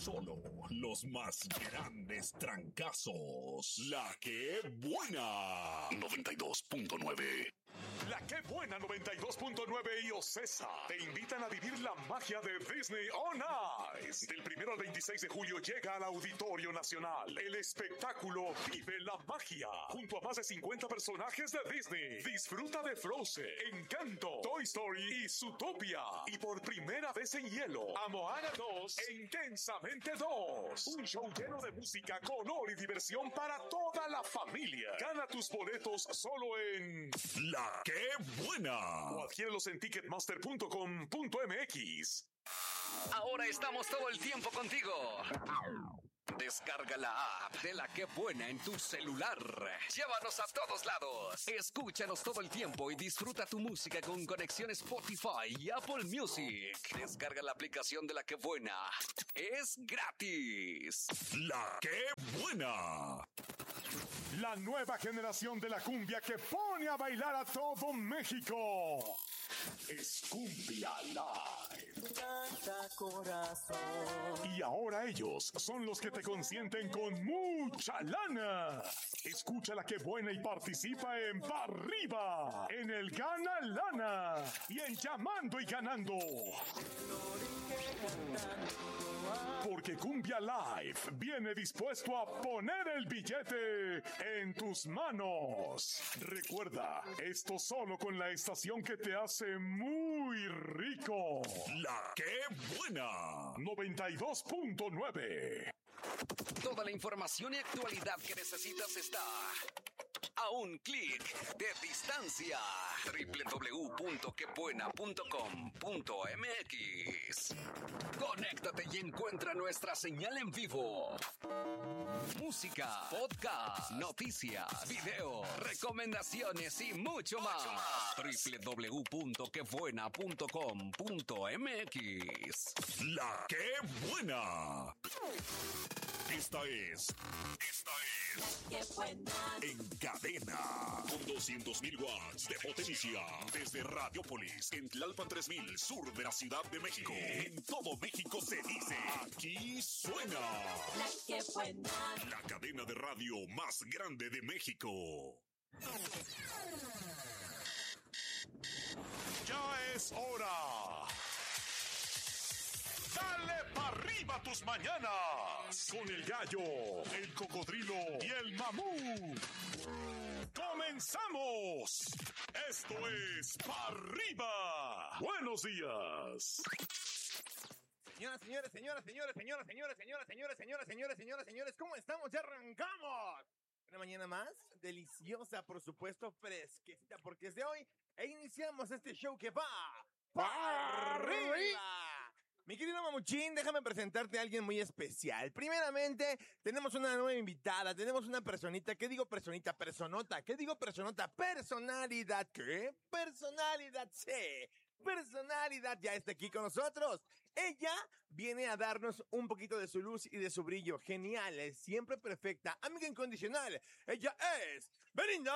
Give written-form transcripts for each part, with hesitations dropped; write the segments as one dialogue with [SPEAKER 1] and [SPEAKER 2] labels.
[SPEAKER 1] solo los más grandes trancazos. La que buena. 92.9. La que buena 92.9 y Ocesa te invitan a vivir la magia de Disney On Ice. Del 1 al 26 de julio llega al Auditorio Nacional el espectáculo Vive la Magia, junto a más de 50 personajes de Disney. Disfruta de Frozen, Encanto, Toy Story y Zootopia. Y por primera vez en hielo, a Moana 2 e Intensamente 2. Un show lleno de música, color y diversión para toda la familia. Gana tus boletos solo en La que buena. O adquiérelos en ticketmaster.com.mx.
[SPEAKER 2] Ahora estamos todo el tiempo contigo. Descarga la app de La Que Buena en tu celular. Llévanos a todos lados. Escúchanos todo el tiempo y disfruta tu música con conexión Spotify y Apple Music. Descarga la aplicación de La Que Buena. Es gratis.
[SPEAKER 1] La Que Buena.
[SPEAKER 3] La nueva generación de la cumbia que pone a bailar a todo México. Es Cumbia Live. Y ahora ellos son los que te consienten con mucha lana. Escucha La Que Buena y participa en Pa' Arriba, en el Gana Lana y en Llamando y Ganando. Porque Cumbia Live viene dispuesto a poner el billete en tus manos. Recuerda, esto solo con la estación que te hace muy rico.
[SPEAKER 1] La Que Buena.
[SPEAKER 3] 92.9.
[SPEAKER 2] Toda la información y actualidad que necesitas está a un clic de distancia. www.quebuena.com.mx. Conéctate y encuentra nuestra señal en vivo. Música, podcast, noticias, video, recomendaciones y mucho más. www.quebuena.com.mx.
[SPEAKER 1] La Que Buena. Esta es
[SPEAKER 4] ¡Qué buena!
[SPEAKER 1] En Cadena, con 200,000 watts de potencia, desde Radiopolis, en Tlalpan 3000, sur de la Ciudad de México. En todo México se dice, aquí suena
[SPEAKER 4] ¡La que buena!
[SPEAKER 1] la cadena de radio más grande de México.
[SPEAKER 3] Ya es hora. Dale pa' arriba tus mañanas con el gallo, el cocodrilo y el mamú. ¡Comenzamos! Esto es Pa' Arriba. Buenos días.
[SPEAKER 5] Señores, ¿cómo estamos? ¡Ya arrancamos! Una mañana más, deliciosa, por supuesto, fresquecita, porque es de hoy e iniciamos este show que va ¡Pa' arriba! Mi querido Mamuchín, déjame presentarte a alguien muy especial. Primeramente, tenemos una nueva invitada, tenemos una personita. ¿Qué digo personita? Personota. ¿Qué digo personota? Personalidad. ¿Qué? Personalidad, sí. Personalidad ya está aquí con nosotros. Ella viene a darnos un poquito de su luz y de su brillo. Genial, es siempre perfecta, amiga incondicional. Ella es Belinda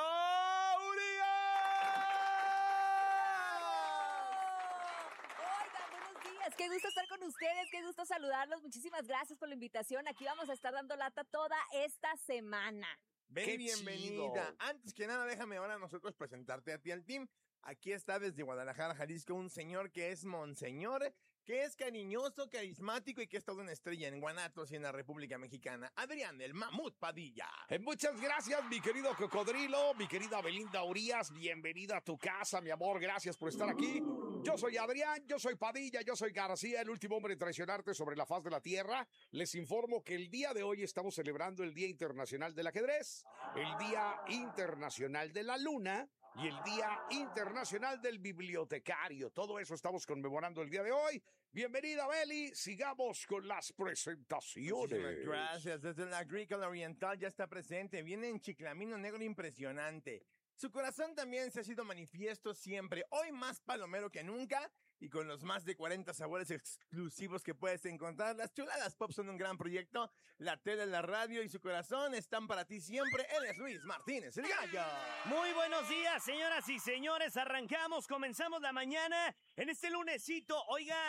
[SPEAKER 6] Urias. Qué gusto estar con ustedes, qué gusto saludarlos. Muchísimas gracias por la invitación. Aquí vamos a estar dando lata toda esta semana.
[SPEAKER 5] Ven, bienvenida. Antes que nada, déjame ahora nosotros presentarte a ti al team. Aquí está desde Guadalajara, Jalisco, un señor que es monseñor, que es cariñoso, carismático y que es toda una estrella en Guanatos y en la República Mexicana. Adrián, el Mamut Padilla.
[SPEAKER 7] Muchas gracias, mi querido cocodrilo, mi querida Belinda Urias. Bienvenida a tu casa, mi amor. Gracias por estar aquí. Yo soy Adrián, yo soy Padilla, yo soy García, el último hombre en traicionarte sobre la faz de la tierra. Les informo que el día de hoy estamos celebrando el Día Internacional del Ajedrez, el Día Internacional de la Luna y el Día Internacional del Bibliotecario. Todo eso estamos conmemorando el día de hoy. Bienvenida, Beli. Sigamos con las presentaciones.
[SPEAKER 5] Muchísimas gracias. Desde la Agrícola Oriental ya está presente. Viene en chiclamino negro impresionante. Su corazón también se ha sido manifiesto siempre. Hoy más palomero que nunca. Y con los más de 40 sabores exclusivos que puedes encontrar. Las chuladas pop son un gran proyecto. La tele, la radio y su corazón están para ti siempre. Él es Luis Martínez, el gallo.
[SPEAKER 8] Muy buenos días, señoras y señores. Arrancamos, comenzamos la mañana en este lunesito. Oigan,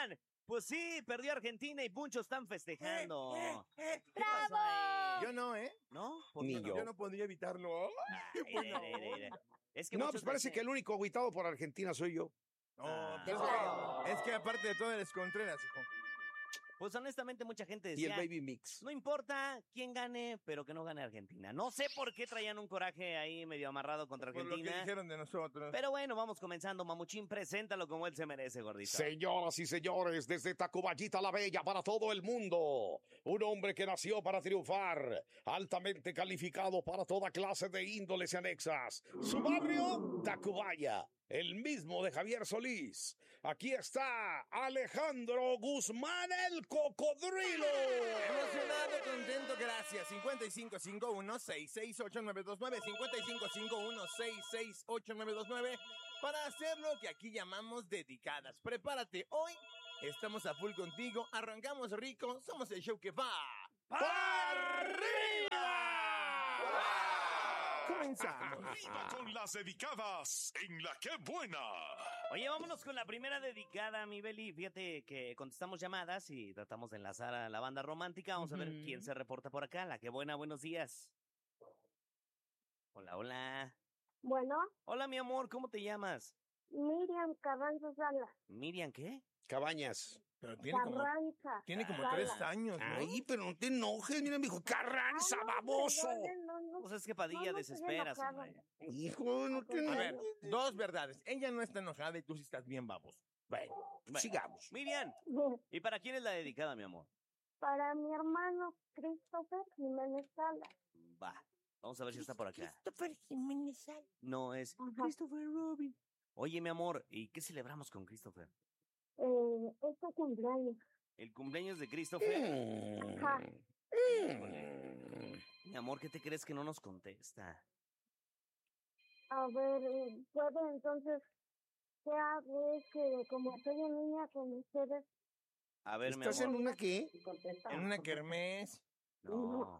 [SPEAKER 8] Pues sí, perdió Argentina y muchos están festejando. ¿Qué
[SPEAKER 6] ¡Bravo!
[SPEAKER 8] pasó ahí?
[SPEAKER 5] Yo no, ¿eh?
[SPEAKER 8] ¿No?
[SPEAKER 7] Ni yo.
[SPEAKER 5] Yo no podría evitarlo.
[SPEAKER 8] Ay, Es que
[SPEAKER 7] No,
[SPEAKER 8] muchos
[SPEAKER 7] pues parece que
[SPEAKER 8] dicen-
[SPEAKER 7] el único aguitado por Argentina soy yo.
[SPEAKER 5] No,
[SPEAKER 8] Ah.
[SPEAKER 5] pues es que aparte de todo eres Contreras, hijo.
[SPEAKER 8] Pues honestamente mucha gente
[SPEAKER 7] Y el
[SPEAKER 8] decía,
[SPEAKER 7] Baby Mix.
[SPEAKER 8] no importa quién gane, pero que no gane Argentina. No sé por qué traían un coraje ahí medio amarrado contra
[SPEAKER 5] Por lo que
[SPEAKER 8] Argentina.
[SPEAKER 5] dijeron de nosotros.
[SPEAKER 8] Pero bueno, vamos comenzando. Mamuchín, preséntalo como él se merece, gordito.
[SPEAKER 7] Señoras y señores, desde Tacubayita la Bella para todo el mundo, un hombre que nació para triunfar, altamente calificado para toda clase de índoles y anexas. Su barrio, Tacubaya, el mismo de Javier Solís. Aquí está Alejandro Guzmán, el cocodrilo.
[SPEAKER 5] Emocionado, contento, gracias. 5551-668-929, 5551-668-929, para hacer lo que aquí llamamos dedicadas. Prepárate, hoy estamos a full contigo, arrancamos rico, somos el show que va
[SPEAKER 7] ¡Para arriba!
[SPEAKER 5] Comenzamos.
[SPEAKER 3] Arriba con las dedicadas en La Que Buena.
[SPEAKER 8] Oye, vámonos con la primera dedicada, mi Beli. Fíjate que contestamos llamadas y tratamos de enlazar a la banda romántica. Vamos a ver quién se reporta por acá. La Que Buena, buenos días. Hola, hola.
[SPEAKER 9] Bueno,
[SPEAKER 8] Hola, mi amor, ¿cómo te llamas?
[SPEAKER 9] Miriam Carranza Sala.
[SPEAKER 8] Miriam, ¿qué?
[SPEAKER 7] Cabañas.
[SPEAKER 5] Pero
[SPEAKER 9] Carranza.
[SPEAKER 5] tiene como
[SPEAKER 9] Sala.
[SPEAKER 5] 3 años, ¿no?
[SPEAKER 7] Ay, pero no te enojes, mira, me dijo Carranza, baboso.
[SPEAKER 8] Pues es que Padilla
[SPEAKER 9] no,
[SPEAKER 8] desesperas,
[SPEAKER 9] estoy
[SPEAKER 8] hombre.
[SPEAKER 7] Hijo, no te
[SPEAKER 5] A ver,
[SPEAKER 7] enojes.
[SPEAKER 5] dos verdades. Ella no está enojada y tú sí estás bien baboso.
[SPEAKER 7] Bueno, sigamos.
[SPEAKER 8] Miriam, ¿y para quién es la dedicada, mi amor?
[SPEAKER 9] Para mi hermano Christopher Jiménez Sala.
[SPEAKER 8] Va, vamos a ver si está por acá.
[SPEAKER 9] Christopher Jiménez Sala.
[SPEAKER 8] No, es
[SPEAKER 9] Ajá.
[SPEAKER 8] Christopher Robin. Oye, mi amor, ¿y qué celebramos con Christopher?
[SPEAKER 9] Es su cumpleaños.
[SPEAKER 8] ¿El cumpleaños de Christopher?
[SPEAKER 9] Ajá.
[SPEAKER 8] Mi amor, ¿qué te crees que no nos contesta?
[SPEAKER 9] A ver, puedo entonces, ¿qué hago? Es que como soy en línea con ustedes,
[SPEAKER 8] A ver, mi
[SPEAKER 7] ¿Estás en
[SPEAKER 8] amor.
[SPEAKER 7] una qué?
[SPEAKER 5] En una kermés.
[SPEAKER 8] No.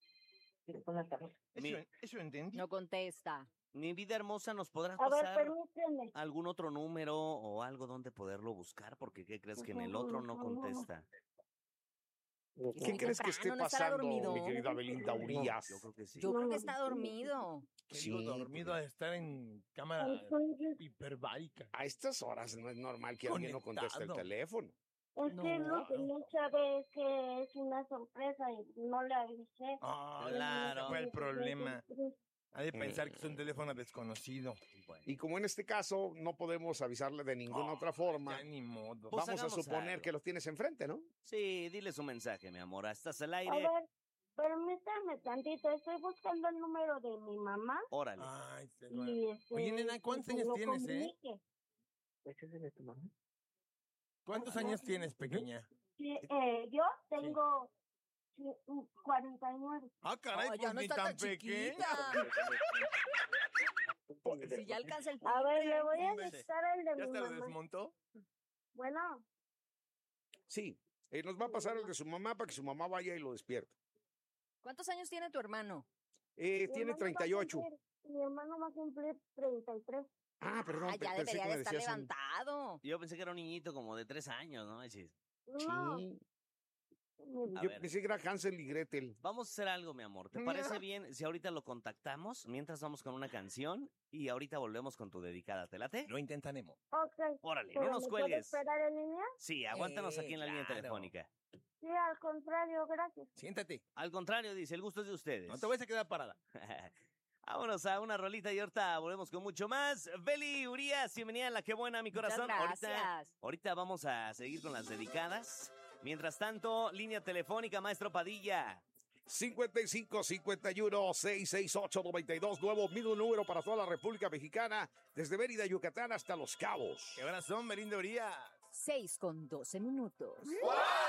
[SPEAKER 8] Mi-
[SPEAKER 5] Eso entendí.
[SPEAKER 6] No contesta.
[SPEAKER 8] Mi vida hermosa, ¿nos podrás
[SPEAKER 9] a ver,
[SPEAKER 8] pasar
[SPEAKER 9] permíteme.
[SPEAKER 8] algún otro número o algo donde poderlo buscar? Porque ¿qué crees que en el otro no contesta?
[SPEAKER 7] ¿Qué
[SPEAKER 6] Muy
[SPEAKER 7] crees que
[SPEAKER 6] temprano,
[SPEAKER 7] esté
[SPEAKER 6] no estará
[SPEAKER 7] pasando,
[SPEAKER 6] dormido.
[SPEAKER 7] mi querida Belinda Urias?
[SPEAKER 8] Yo creo que sí.
[SPEAKER 6] Yo creo que está dormido.
[SPEAKER 5] Que digo,
[SPEAKER 7] Sí,
[SPEAKER 5] dormido de estar en cámara
[SPEAKER 9] Entonces,
[SPEAKER 5] hiperbárica.
[SPEAKER 7] A estas horas no es normal que alguien no conteste el
[SPEAKER 5] Conectado.
[SPEAKER 7] teléfono.
[SPEAKER 9] es que lo que no sabe es que es una sorpresa y no le avisé.
[SPEAKER 5] Ah,
[SPEAKER 8] Claro.
[SPEAKER 5] ese fue el problema.
[SPEAKER 9] Sí.
[SPEAKER 5] Ha de pensar que es un teléfono desconocido.
[SPEAKER 8] Bueno,
[SPEAKER 7] Y como en este caso no podemos avisarle de ninguna otra forma,
[SPEAKER 5] Ya ni modo.
[SPEAKER 8] Pues
[SPEAKER 7] vamos a
[SPEAKER 8] hagamos
[SPEAKER 7] suponer
[SPEAKER 8] algo.
[SPEAKER 7] que los tienes enfrente, ¿no?
[SPEAKER 8] sí, dile su mensaje, mi amor. Estás al
[SPEAKER 9] A
[SPEAKER 8] aire.
[SPEAKER 9] ver, permítame tantito, estoy buscando el número de mi mamá.
[SPEAKER 8] Órale.
[SPEAKER 5] Ay, se
[SPEAKER 9] Y
[SPEAKER 5] va. Oye, nena, ¿cuántos
[SPEAKER 9] que
[SPEAKER 5] años
[SPEAKER 9] lo
[SPEAKER 5] tienes,
[SPEAKER 9] comunique.
[SPEAKER 5] ¿Cuántos años tienes, pequeña?
[SPEAKER 9] Sí, yo tengo 49.
[SPEAKER 5] Ah, caray,
[SPEAKER 6] Oh,
[SPEAKER 5] pues
[SPEAKER 6] ya no
[SPEAKER 5] ni
[SPEAKER 6] está
[SPEAKER 5] tan
[SPEAKER 6] tan
[SPEAKER 5] pequeña.
[SPEAKER 6] chiquita. Si ya alcanza el
[SPEAKER 9] A ver, le voy a
[SPEAKER 5] Hombre,
[SPEAKER 9] dictar el de
[SPEAKER 5] ¿Ya
[SPEAKER 9] mi
[SPEAKER 5] se lo
[SPEAKER 9] mamá.
[SPEAKER 5] desmontó?
[SPEAKER 9] Bueno,
[SPEAKER 7] Sí. Nos va a pasar el de su mamá para que su mamá vaya y lo despierte.
[SPEAKER 6] ¿Cuántos años tiene tu hermano?
[SPEAKER 9] mi
[SPEAKER 7] Tiene
[SPEAKER 9] hermano va a
[SPEAKER 7] 38.
[SPEAKER 9] mi hermano va a cumplir 33.
[SPEAKER 7] Ah, perdón,
[SPEAKER 6] Ah, ya
[SPEAKER 7] pensé
[SPEAKER 6] debería
[SPEAKER 7] que
[SPEAKER 6] de
[SPEAKER 7] me
[SPEAKER 6] estar
[SPEAKER 7] decías un-
[SPEAKER 6] levantado.
[SPEAKER 8] Yo pensé que era un niñito como de 3 años, ¿no? Manches.
[SPEAKER 9] No,
[SPEAKER 7] Sí.
[SPEAKER 8] A
[SPEAKER 7] Yo
[SPEAKER 8] ver.
[SPEAKER 7] pensé que era Hansel y Gretel.
[SPEAKER 8] Vamos a hacer algo, mi amor. ¿Te parece bien si ahorita lo contactamos? Mientras vamos con una canción y ahorita volvemos con tu dedicada. ¿Te late?
[SPEAKER 5] Lo intentaremos.
[SPEAKER 9] ok.
[SPEAKER 8] Órale,
[SPEAKER 9] ¿Pero
[SPEAKER 8] no nos
[SPEAKER 9] me puede
[SPEAKER 8] cuelgues.
[SPEAKER 9] esperar en línea?
[SPEAKER 8] Sí, aguántanos aquí en la línea
[SPEAKER 5] claro.
[SPEAKER 8] telefónica.
[SPEAKER 9] Sí, al contrario, gracias.
[SPEAKER 5] Siéntate.
[SPEAKER 8] Al contrario, dice, el gusto es de ustedes.
[SPEAKER 5] No te vayas a quedar parada.
[SPEAKER 8] Vámonos a una rolita y ahorita volvemos con mucho más. Beli Urias, bienvenida a La Que Buena, mi
[SPEAKER 6] Muchas
[SPEAKER 8] corazón.
[SPEAKER 6] gracias.
[SPEAKER 8] Ahorita vamos a seguir con las dedicadas. Mientras tanto, línea telefónica, maestro Padilla.
[SPEAKER 7] 55 51 668 92, nuevo mismo número para toda la República Mexicana, desde Mérida, Yucatán hasta Los Cabos.
[SPEAKER 5] ¿Qué horas son, Belinda Urias?
[SPEAKER 6] 6:12.